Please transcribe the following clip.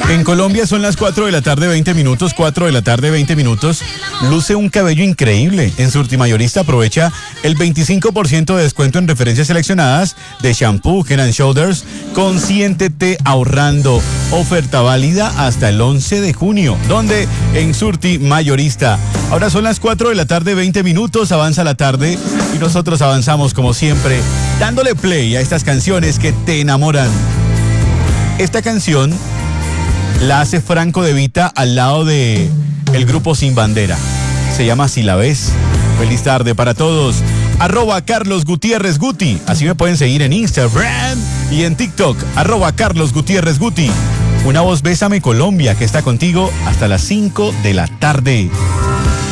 En Colombia son las 4 de la tarde, 20 minutos, 4 de la tarde, 20 minutos. Luce un cabello increíble. En Surtimayorista aprovecha el 25% de descuento en referencias seleccionadas de shampoo, Head and Shoulders. Consiéntete ahorrando. Oferta válida hasta el 11 de junio. ¿Dónde? En Surtimayorista. Ahora son las 4 de la tarde, 20 minutos. Avanza la tarde y nosotros avanzamos como siempre, dándole play a estas canciones que te enamoran. Esta canción la hace Franco De Vita al lado de el grupo Sin Bandera. Se llama Si la ves. Feliz tarde para todos. @CarlosGutiérrezGuti. Así me pueden seguir en Instagram y en TikTok. @CarlosGutiérrezGuti. Una voz Bésame Colombia que está contigo hasta las 5 de la tarde.